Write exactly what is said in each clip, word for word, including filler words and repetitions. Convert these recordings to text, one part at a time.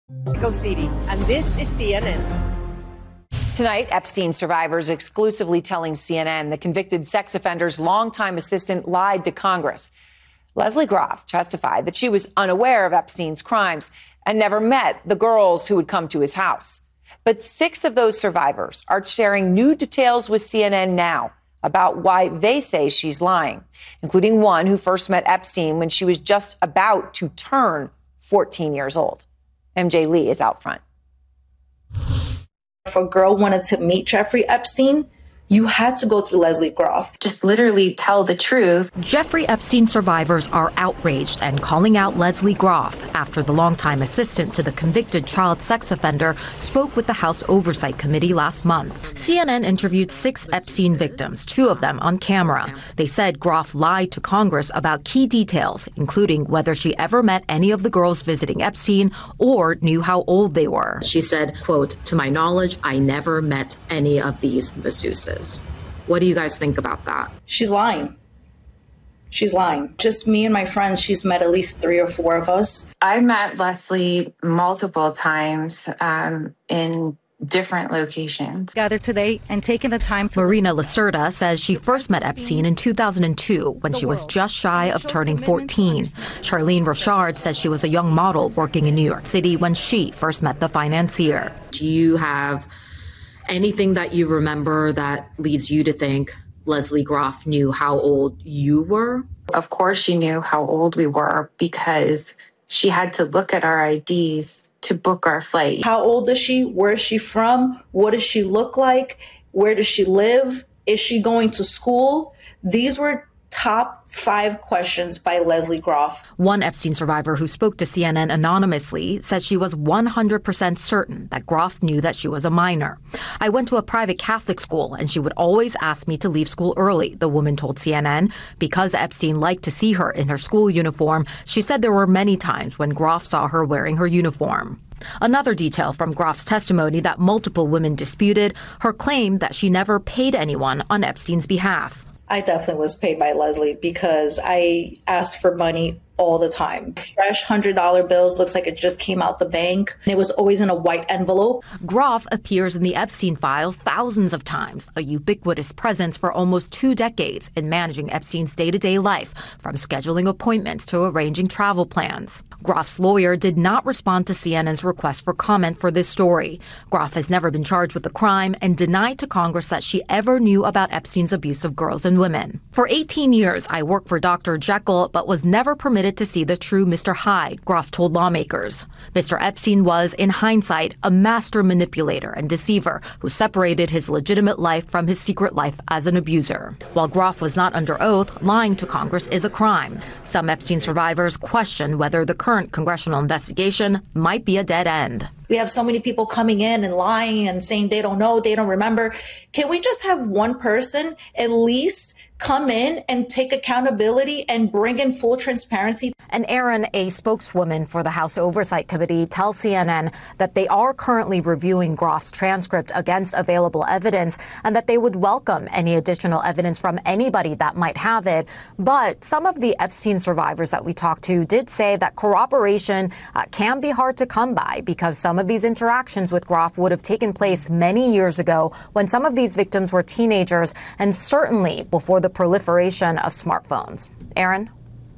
City, and this is C N N. Tonight, Epstein survivors exclusively telling C N N the convicted sex offender's longtime assistant lied to Congress. Leslie Groff testified that she was unaware of Epstein's crimes and never met the girls who would come to his house. But six of those survivors are sharing new details with C N N now about why they say she's lying, including one who first met Epstein when she was just about to turn fourteen years old. M J Lee is out front. If a girl wanted to meet Jeffrey Epstein, you had to go through Leslie Groff. Just literally tell the truth. Jeffrey Epstein survivors are outraged and calling out Leslie Groff after the longtime assistant to the convicted child sex offender spoke with the House Oversight Committee last month. C N N interviewed six Epstein victims, two of them on camera. They said Groff lied to Congress about key details, including whether she ever met any of the girls visiting Epstein or knew how old they were. She said, quote, "To my knowledge, I never met any of these masseuses." What do you guys think about that? She's lying. She's lying. Just me and my friends, she's met at least three or four of us. I met Leslie multiple times um, in different locations. Gathered today and taking the time to... Marina Lacerda says she first met Epstein in two thousand two when she was just shy of turning fourteen. Charlene Rochard says she was a young model working in New York City when she first met the financier. Do you have anything that you remember that leads you to think Leslie Groff knew how old you were? Of course she knew how old we were because she had to look at our I Ds to book our flight. How old is she? Where is she from? What does she look like? Where does she live? Is she going to school? These were top five questions by Leslie Groff. One Epstein survivor who spoke to C N N anonymously says she was one hundred percent certain that Groff knew that she was a minor. "I went to a private Catholic school and she would always ask me to leave school early," the woman told C N N. Because Epstein liked to see her in her school uniform, she said there were many times when Groff saw her wearing her uniform. Another detail from Groff's testimony that multiple women disputed, her claim that she never paid anyone on Epstein's behalf. I definitely was paid by Leslie because I asked for money all the time. Fresh one hundred dollar bills, looks like it just came out the bank. It was always in a white envelope. Groff appears in the Epstein files thousands of times, a ubiquitous presence for almost two decades in managing Epstein's day-to-day life, from scheduling appointments to arranging travel plans. Groff's lawyer did not respond to C N N's request for comment for this story. Groff has never been charged with a crime and denied to Congress that she ever knew about Epstein's abuse of girls and women. "For eighteen years, I worked for Doctor Jekyll, but was never permitted to see the true Mister Hyde," Groff told lawmakers. Mister Epstein was, in hindsight, a master manipulator and deceiver who separated his legitimate life from his secret life as an abuser. While Groff was not under oath, lying to Congress is a crime. Some Epstein survivors question whether the current congressional investigation might be a dead end. We have so many people coming in and lying and saying they don't know, they don't remember. Can we just have one person at least come in and take accountability and bring in full transparency? And Erin, a spokeswoman for the House Oversight Committee, tells C N N that they are currently reviewing Groff's transcript against available evidence and that they would welcome any additional evidence from anybody that might have it. But some of the Epstein survivors that we talked to did say that corroboration uh, can be hard to come by because some of these interactions with Groff would have taken place many years ago when some of these victims were teenagers and certainly before the proliferation of smartphones. Erin?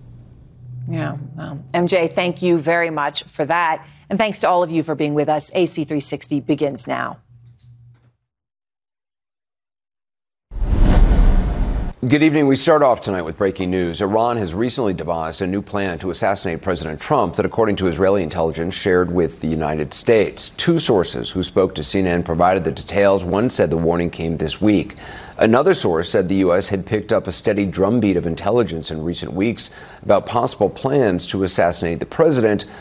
Yeah, well, M J, thank you very much for that. And thanks to all of you for being with us. A C three sixty begins now. Good evening. We start off tonight with breaking news. Iran has recently devised a new plan to assassinate President Trump that, according to Israeli intelligence, shared with the United States. Two sources who spoke to C N N provided the details. One said the warning came this week. Another source said the U S had picked up a steady drumbeat of intelligence in recent weeks about possible plans to assassinate the president.